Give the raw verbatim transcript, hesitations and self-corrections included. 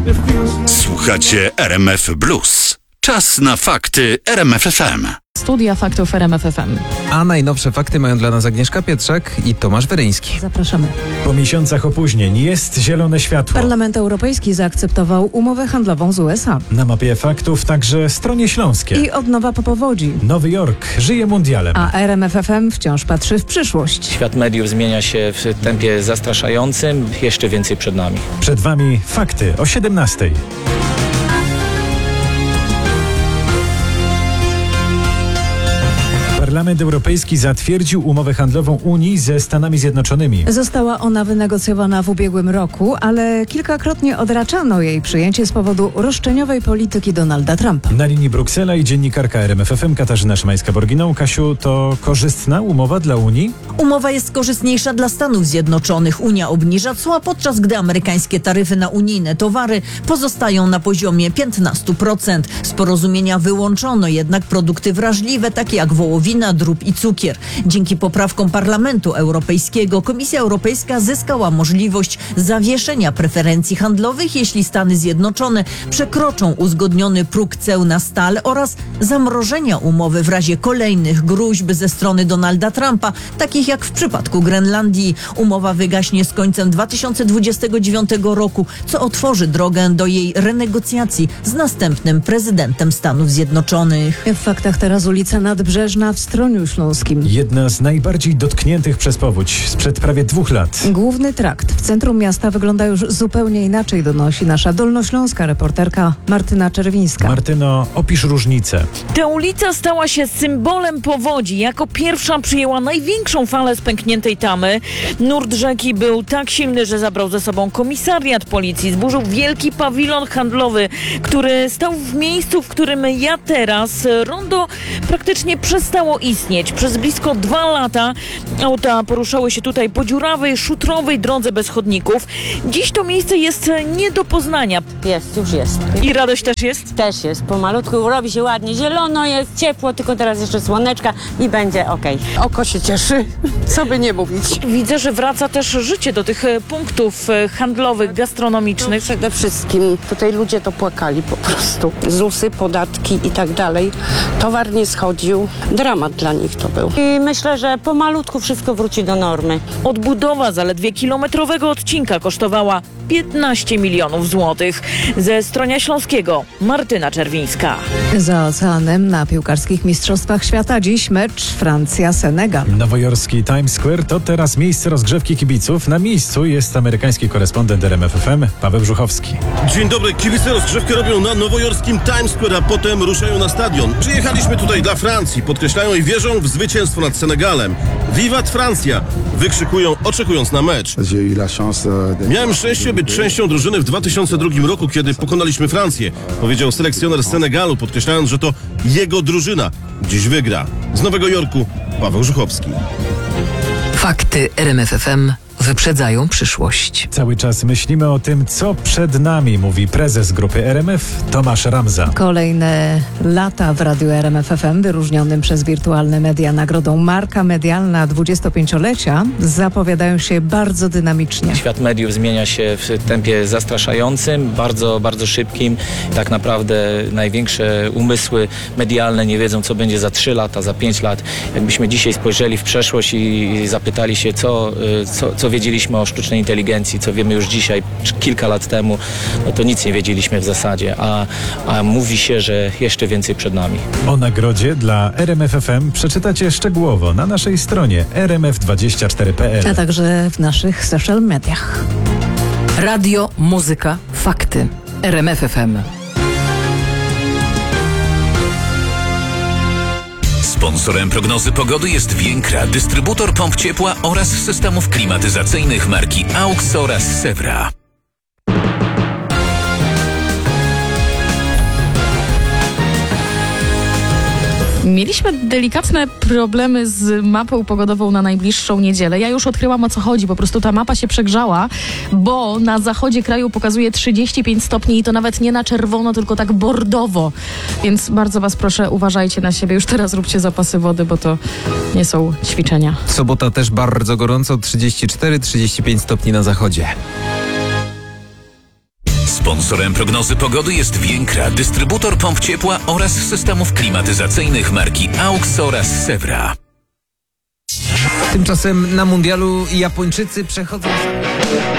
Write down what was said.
Słuchacie R M F Blues. Czas na fakty R M F F M. Studia faktów R M F F M. A najnowsze fakty mają dla nas Agnieszka Pietrzak i Tomasz Weryński. Zapraszamy. Po miesiącach opóźnień jest zielone światło. Parlament Europejski zaakceptował umowę handlową z U S A. Na mapie faktów także stronie śląskie. I odnowa po powodzi. Nowy Jork żyje mundialem. A R M F F M wciąż patrzy w przyszłość. Świat mediów zmienia się w tempie zastraszającym. Jeszcze więcej przed nami. Przed Wami fakty o siedemnastej. Parlament Europejski zatwierdził umowę handlową Unii ze Stanami Zjednoczonymi. Została ona wynegocjowana w ubiegłym roku, ale kilkakrotnie odraczano jej przyjęcie z powodu roszczeniowej polityki Donalda Trumpa. Na linii Bruksela i dziennikarka R M F F M Katarzyna Szymańska-Borginą. Kasiu, to korzystna umowa dla Unii? Umowa jest korzystniejsza dla Stanów Zjednoczonych. Unia obniża cła, podczas gdy amerykańskie taryfy na unijne towary pozostają na poziomie piętnaście procent. Z porozumienia wyłączono jednak produkty wrażliwe, takie jak wołowina, drób i cukier. Dzięki poprawkom Parlamentu Europejskiego Komisja Europejska zyskała możliwość zawieszenia preferencji handlowych, jeśli Stany Zjednoczone przekroczą uzgodniony próg ceł na stal, oraz zamrożenia umowy w razie kolejnych gróźb ze strony Donalda Trumpa, takich jak w przypadku Grenlandii. Umowa wygaśnie z końcem dwa tysiące dwudziestego dziewiątego roku, co otworzy drogę do jej renegocjacji z następnym prezydentem Stanów Zjednoczonych. W faktach teraz ulica Nadbrzeżna w Stroniu Śląskim. Jedna z najbardziej dotkniętych przez powódź sprzed prawie dwóch lat. Główny trakt w centrum miasta wygląda już zupełnie inaczej, donosi nasza dolnośląska reporterka Martyna Czerwińska. Martyno, opisz różnicę. Ta ulica stała się symbolem powodzi. Jako pierwsza przyjęła największą falę z pękniętej tamy. Nurt rzeki był tak silny, że zabrał ze sobą komisariat policji. Zburzył wielki pawilon handlowy, który stał w miejscu, w którym ja teraz. Rondo praktycznie przestało istnieć. Przez blisko dwa lata auta poruszały się tutaj po dziurawej, szutrowej drodze bez chodników. Dziś to miejsce jest nie do poznania. Jest, już jest. I radość też jest? Też jest. Pomalutku robi się ładnie, zielono jest, ciepło, tylko teraz jeszcze słoneczka i będzie okej. Oko się cieszy, co by nie mówić. Widzę, że wraca też życie do tych punktów handlowych, gastronomicznych. No, przede wszystkim tutaj ludzie to płakali po prostu. ZUSy, podatki i tak dalej. Towar nie schodził. Dramat dla nich to był. I myślę, że pomalutku wszystko wróci do normy. Odbudowa zaledwie kilometrowego odcinka kosztowała piętnaście milionów złotych. Ze Stronia Śląskiego Martyna Czerwińska. Za oceanem na piłkarskich mistrzostwach świata dziś mecz Francja-Senegal. Nowojorski Times Square to teraz miejsce rozgrzewki kibiców. Na miejscu jest amerykański korespondent R M F F M Paweł Brzuchowski. Dzień dobry. Kibice rozgrzewkę robią na nowojorskim Times Square, a potem ruszają na stadion. Przyjechaliśmy tutaj dla Francji. Podkreślają i wierzą w zwycięstwo nad Senegalem. Wiwat Francja! Wykrzykują, oczekując na mecz. Miałem szczęście być częścią drużyny w dwa tysiące drugim roku, kiedy pokonaliśmy Francję. Powiedział selekcjoner Senegalu, podkreślając, że to jego drużyna dziś wygra. Z Nowego Jorku Paweł Żuchowski. Fakty R M F F M wyprzedzają przyszłość. Cały czas myślimy o tym, co przed nami, mówi prezes grupy R M F Tomasz Ramza. Kolejne lata w radiu R M F F M, wyróżnionym przez wirtualne media nagrodą Marka Medialna dwudziestopięciolecia, zapowiadają się bardzo dynamicznie. Świat mediów zmienia się w tempie zastraszającym, bardzo, bardzo szybkim. Tak naprawdę największe umysły medialne nie wiedzą, co będzie za trzy lata, za pięć lat. Jakbyśmy dzisiaj spojrzeli w przeszłość i zapytali się, co, co, co wiedzieliśmy o sztucznej inteligencji, co wiemy już dzisiaj, kilka lat temu, no to nic nie wiedzieliśmy w zasadzie, a, a mówi się, że jeszcze więcej przed nami. O nagrodzie dla R M F F M przeczytacie szczegółowo na naszej stronie r m f dwadzieścia cztery kropka p l. A także w naszych social mediach. Radio, muzyka, fakty. R M F F M. Sponsorem prognozy pogody jest Więkra, dystrybutor pomp ciepła oraz systemów klimatyzacyjnych marki AUX oraz Sewra. Mieliśmy delikatne problemy z mapą pogodową na najbliższą niedzielę. Ja już odkryłam, o co chodzi. Po prostu ta mapa się przegrzała, bo na zachodzie kraju pokazuje trzydzieści pięć stopni i to nawet nie na czerwono, tylko tak bordowo. Więc bardzo was proszę, uważajcie na siebie. Już teraz róbcie zapasy wody, bo to nie są ćwiczenia. Sobota też bardzo gorąco, trzydzieści cztery trzydzieści pięć stopni na zachodzie. Sponsorem prognozy pogody jest Więkra, dystrybutor pomp ciepła oraz systemów klimatyzacyjnych marki AUX oraz Sewra. Tymczasem na mundialu Japończycy przechodzą...